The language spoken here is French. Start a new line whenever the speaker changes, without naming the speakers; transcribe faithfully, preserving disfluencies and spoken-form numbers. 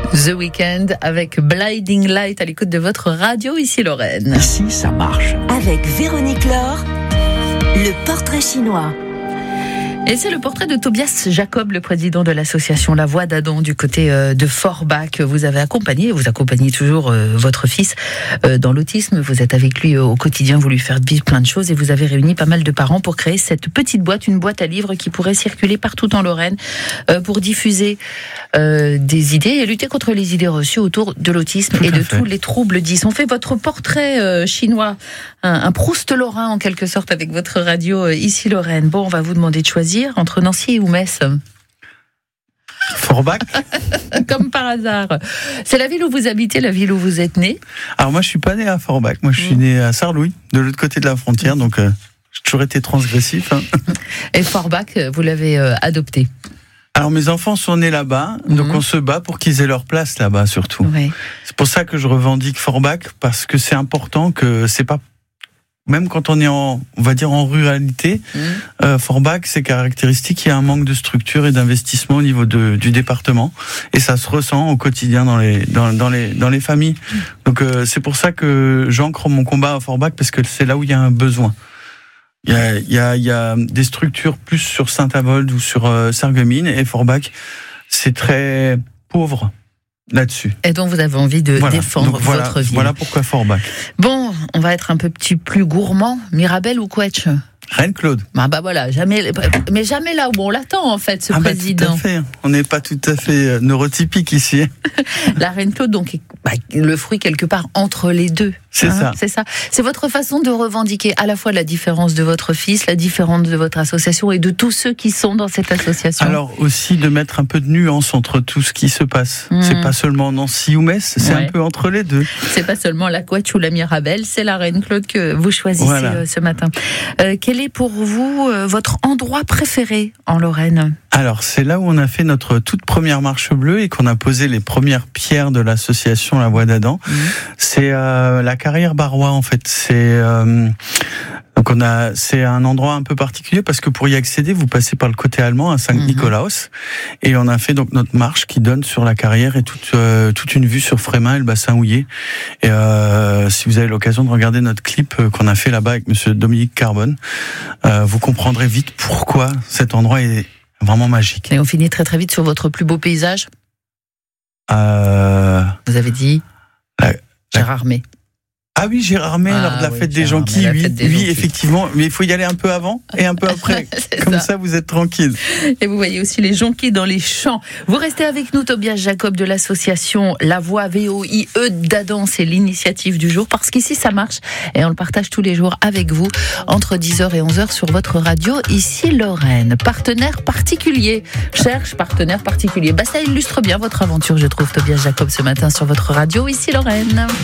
The Weeknd avec Blinding Light à l'écoute de votre radio, ici Lorraine.
Ici, ça marche.
Avec Véronique Laure, le portrait chinois.
Et c'est le portrait de Tobias Jacob, le président de l'association La Voix d'Adam du côté de Forbach. Vous avez accompagné, vous accompagnez toujours votre fils dans l'autisme. Vous êtes avec lui au quotidien, vous lui faites vivre plein de choses et vous avez réuni pas mal de parents pour créer cette petite boîte, une boîte à livres qui pourrait circuler partout en Lorraine pour diffuser des idées et lutter contre les idées reçues autour de l'autisme Tout et de fait. tous les troubles dys. On fait votre portrait chinois, un, un Proust lorrain en quelque sorte avec votre radio ici Lorraine. Bon, on va vous demander de choisir entre Nancy ou Metz.
Forbach.
Comme par hasard. C'est la ville où vous habitez, la ville où vous êtes né?
Alors moi je suis pas né à Forbach, moi je suis mmh. né à Sarlouis, de l'autre côté de la frontière, donc euh, j'ai toujours été transgressif. Hein. Et
Forbach, vous l'avez euh, adopté?
Alors mes enfants sont nés là-bas, mmh. donc on se bat pour qu'ils aient leur place là-bas surtout.
Oui.
C'est pour ça que je revendique Forbach, parce que c'est important que c'est pas... Même quand on est en, on va dire en ruralité, mmh. euh, Forbach, c'est caractéristique, il y a un manque de structure et d'investissement au niveau de, du département, et ça se ressent au quotidien dans les dans, dans les dans les familles. Mmh. Donc euh, c'est pour ça que j'ancre mon combat à Forbach, parce que c'est là où il y a un besoin. Il y a il y a il y a des structures plus sur Saint-Avold ou sur euh, Sarreguemines, et Forbach, c'est très pauvre là-dessus.
Et donc vous avez envie de
voilà.
défendre
donc, voilà,
votre ville.
Voilà pourquoi Forbach.
Bon, on va être un peu petit plus gourmand. Mirabel ou Quetch?
Reine-Claude.
Ah bah voilà, jamais, mais jamais là où on l'attend en fait, ce
ah bah
président.
Tout à fait. On n'est pas tout à fait neurotypique ici.
La Reine-Claude, donc bah, le fruit quelque part entre les deux.
C'est
hein,
ça.
C'est ça. C'est votre façon de revendiquer à la fois la différence de votre fils, la différence de votre association et de tous ceux qui sont dans cette association.
Alors aussi de mettre un peu de nuance entre tout ce qui se passe. Mmh. C'est pas seulement Nancy ou Metz, c'est ouais. un peu entre les deux.
C'est pas seulement la Quetch ou la Mirabel, c'est la Reine-Claude que vous choisissez voilà. euh, ce matin. Euh, quel est pour vous euh, votre endroit préféré en Lorraine?
Alors c'est là où on a fait notre toute première marche bleue et qu'on a posé les premières pierres de l'association La Voix d'Adam. Mmh. C'est euh, la carrière Barrois en fait. C'est euh, donc on a c'est un endroit un peu particulier parce que pour y accéder vous passez par le côté allemand à Saint-Nikolaus mmh. et on a fait donc notre marche qui donne sur la carrière et toute euh, toute une vue sur Frémin et le bassin houillé. Et euh, si vous avez l'occasion de regarder notre clip qu'on a fait là-bas avec Monsieur Dominique Carbone, euh, vous comprendrez vite pourquoi cet endroit est vraiment magique.
Et on finit très très vite sur votre plus beau paysage.
Euh...
Vous avez dit
la,
Gérard May.
Ah oui, Gérard May,
ah,
lors de la
oui,
fête
Gérard
des Jonquilles,
May,
oui,
des
oui
Jonquilles.
effectivement, mais il faut y aller un peu avant et un peu après, comme ça. ça vous êtes tranquille.
Et vous voyez aussi les jonquilles dans les champs. Vous restez avec nous, Tobias Jacob de l'association La Voix V O I E d'Adam, c'est l'initiative du jour, parce qu'ici ça marche et on le partage tous les jours avec vous, entre dix heures et onze heures sur votre radio, ici Lorraine. Partenaire particulier, cherche partenaire particulier. Bah ça illustre bien votre aventure, je trouve, Tobias Jacob, ce matin sur votre radio, ici Lorraine.